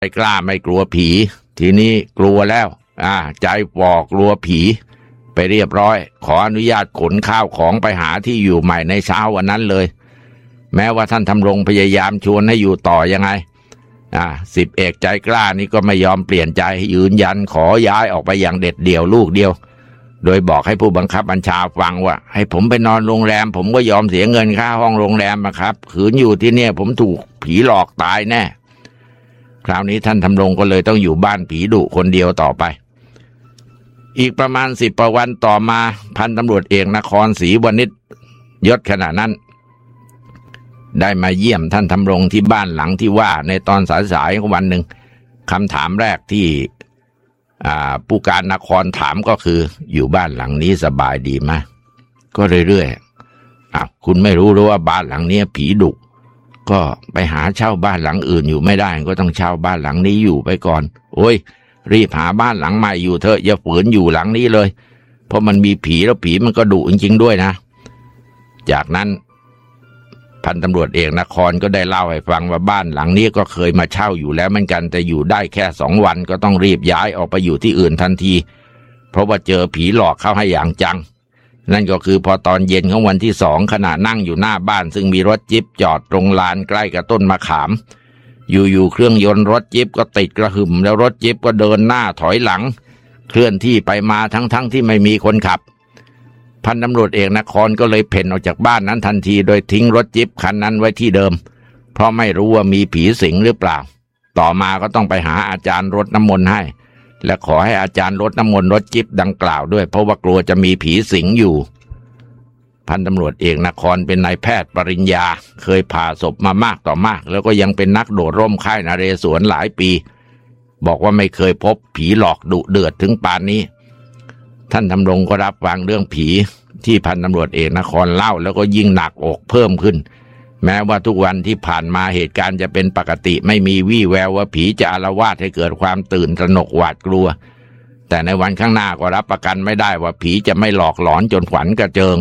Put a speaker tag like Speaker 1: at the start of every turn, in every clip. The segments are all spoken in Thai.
Speaker 1: ไม่กล้าไม่กลัวผีทีนี้กลัวแล้วใจฝ่อกลัวผีไปเรียบร้อยขออนุญาตขนข้าวของไปหาที่อยู่ใหม่ในเช้าวันนั้นเลยแม้ว่าท่านทำรงพยายามชวนให้อยู่ต่อยังไงสิบเอกใจกล้านี่ก็ไม่ยอมเปลี่ยนใจยืนยันขอย้ายออกไปอย่างเด็ดเดี่ยวลูกเดียวโดยบอกให้ผู้บังคับบัญชาฟังว่าให้ผมไปนอนโรงแรมผมก็ยอมเสียเงินค่าห้องโรงแรมนะครับขืนอยู่ที่เนี่ยผมถูกผีหลอกตายแน่คราวนี้ท่านทำรงก็เลยต้องอยู่บ้านผีดุคนเดียวต่อไปอีกประมาณ10 วันต่อมาพันตำรวจเอกนครศรีวณิชยศขณะนั้นได้มาเยี่ยมท่านทำรงที่บ้านหลังที่ว่าในตอนสายๆของวันหนึ่งคำถามแรกที่ผู้การนครถามก็คืออยู่บ้านหลังนี้สบายดีไหมก็เรื่อยๆคุณไม่รู้หรือว่าบ้านหลังนี้ผีดุก็ไปหาเช่าบ้านหลังอื่นอยู่ไม่ได้ก็ต้องเช่าบ้านหลังนี้อยู่ไปก่อนโอ้ยรีบหาบ้านหลังใหม่อยู่เถอะอย่าฝืนอยู่หลังนี้เลยเพราะมันมีผีแล้วผีมันก็ดุจริงๆด้วยนะจากนั้นพันตำรวจเอกนครก็ได้เล่าให้ฟังว่าบ้านหลังนี้ก็เคยมาเช่าอยู่แล้วเหมือนกันแต่อยู่ได้แค่2 วันก็ต้องรีบย้ายออกไปอยู่ที่อื่นทันทีเพราะว่าเจอผีหลอกเข้าให้อย่างจังนั่นก็คือพอตอนเย็นของวันที่2ขณะนั่งอยู่หน้าบ้านซึ่งมีรถจิ๊บจอดตรงลานใกล้กับต้นมะขามอยู่ๆเครื่องยนต์รถจิ๊บก็ติดกระหึ่มแล้วรถจิ๊บก็เดินหน้าถอยหลังเคลื่อนที่ไปมาทั้งที่ไม่มีคนขับพันตำรวจเอกนครก็เลยเพ่นออกจากบ้านนั้นทันทีโดยทิ้งรถจิ๊บคันนั้นไว้ที่เดิมเพราะไม่รู้ว่ามีผีสิงหรือเปล่าต่อมาก็ต้องไปหาอาจารย์รดน้ำมนต์ให้และขอให้อาจารย์รดน้ำมนต์รถจิ๊บดังกล่าวด้วยเพราะว่ากลัวจะมีผีสิงอยู่พันตำรวจเอกนครเป็นนายแพทย์ปริญญาเคยผ่าศพมามากต่อมากแล้วก็ยังเป็นนักโดดร่มค่ายนเรศวรหลายปีบอกว่าไม่เคยพบผีหลอกดุเดือดถึงปานนี้ท่านทำรงก็รับฟังเรื่องผีที่พันตำรวจเอกนครเล่าแล้วก็ยิ่งหนักอกเพิ่มขึ้นแม้ว่าทุกวันที่ผ่านมาเหตุการณ์จะเป็นปกติไม่มีวี่แววว่าผีจะอาละวาดให้เกิดความตื่นตระหนกหวาดกลัวแต่ในวันข้างหน้าก็รับประกันไม่ได้ว่าผีจะไม่หลอกหลอนจนขวัญกระเจิง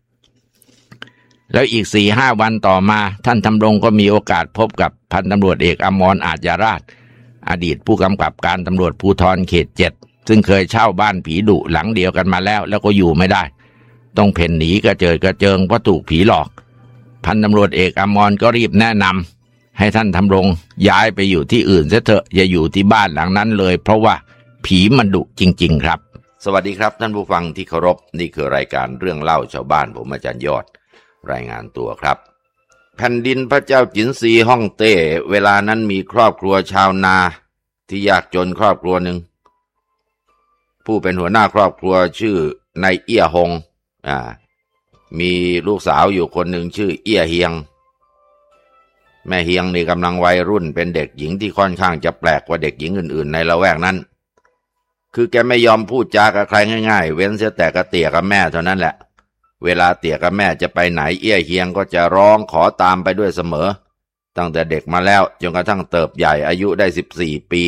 Speaker 1: แล้วอีก 4-5 วันต่อมาท่านทำรงก็มีโอกาสพบกับพันตำรวจเอกอมรอาจยราชอดีตผู้กำกับการตำรวจภูธรเขต 7ซึ่งเคยเช่าบ้านผีดุหลังเดียวกันมาแล้วก็อยู่ไม่ได้ต้องเพ่นหนีกระเจิงเพราะถูกผีหลอกพันตำรวจเอกอมรก็รีบแนะนำให้ท่านทำรงย้ายไปอยู่ที่อื่นเสียเถอะอย่าอยู่ที่บ้านหลังนั้นเลยเพราะว่าผีมันดุจริงๆครับสวัสดีครับท่านผู้ฟังที่เคารพนี่คือรายการเรื่องเล่าชาวบ้านผมอาจารย์ยอดรายงานตัวครับแผ่นดินพระเจ้าจินซีฮ่องเต้เวลานั้นมีครอบครัวชาวนาที่ยากจนครอบครัวหนึ่งผู้เป็นหัวหน้าครอบครัวชื่อนายเอี้ยหงมีลูกสาวอยู่คนหนึ่งชื่อเอี้ยเฮียงแม่เฮียงนี่กำลังวัยรุ่นเป็นเด็กหญิงที่ค่อนข้างจะแปลกกว่าเด็กหญิงอื่นๆในละแวกนั้นคือแกไม่ยอมพูดจากับใครง่ายๆเว้นเสียแต่กับเตี่ยกับแม่เท่านั้นแหละเวลาเตี่ยกับแม่จะไปไหนเอี้ยเฮียงก็จะร้องขอตามไปด้วยเสมอตั้งแต่เด็กมาแล้วจนกระทั่งเติบใหญ่อายุได้14 ปี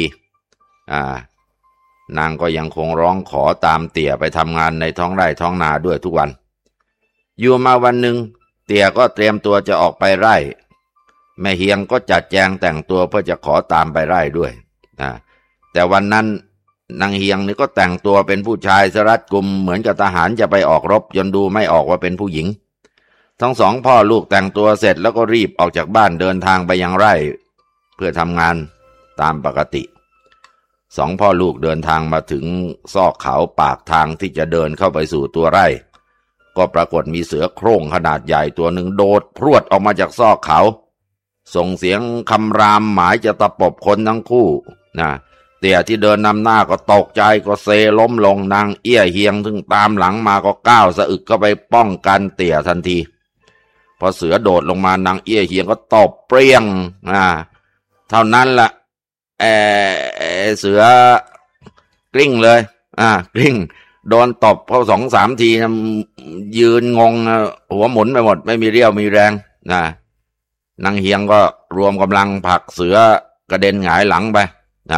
Speaker 1: นางก็ยังคงร้องขอตามเตี่ยไปทำงานในท้องไร่ท้องนาด้วยทุกวันอยู่มาวันหนึ่งเตี่ยก็เตรียมตัวจะออกไปไร่แม่เฮียงก็จัดแจงแต่งตัวเพื่อจะขอตามไปไร่ด้วยแต่วันนั้นนางเฮียงนี่ก็แต่งตัวเป็นผู้ชายสรัดกุมเหมือนกับทหารจะไปออกรบจนดูไม่ออกว่าเป็นผู้หญิงทั้งสองพ่อลูกแต่งตัวเสร็จแล้วก็รีบออกจากบ้านเดินทางไปยังไร่เพื่อทำงานตามปกติสองพ่อลูกเดินทางมาถึงซอกเขาปากทางที่จะเดินเข้าไปสู่ตัวไร่ก็ปรากฏมีเสือโคร่งขนาดใหญ่ตัวหนึ่งโดดพรวดออกมาจากซอกเขาส่งเสียงคำรามหมายจะตะปบคนทั้งคู่เตี่ยที่เดินนำหน้าก็ตกใจก็เซล้มลงนางเอี้ยเฮียงซึ่งตามหลังมาก็ก้าวสะอึกเข้าไปป้องกันเตี่ยทันทีพอเสือโดดลงมานางเอี้ยเฮียงก็ตบเปรี้ยงเท่านั้นละเสือกลิ้งเลยกลิ้งโดนตบเขา2-3 ทียืนงงหัวหมุนไปหมดไม่มีเรี่ยวมีแรงนางเฮียงก็รวมกำลังผลักเสือกระเด็นหงายหลังไป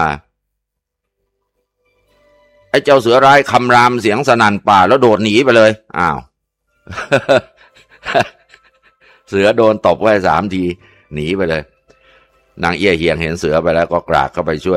Speaker 1: ไอ้เจ้าเสือร้ายคำรามเสียงสนั่นป่าแล้วโดดหนีไปเลยเสือโดนตบไว้3 ทีหนีไปเลยนางเอี้ยเฮียงเห็นเสือไปแล้วก็กรากเข้าไปช่วย